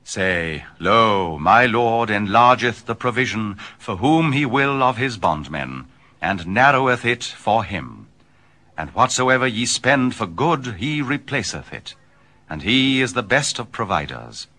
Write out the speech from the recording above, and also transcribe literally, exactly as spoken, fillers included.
Say, Lo, my Lord enlargeth the provision for whom he will of his bondmen, and narroweth it for him. And whatsoever ye spend for good, he replaceth it. And he is the best of providers,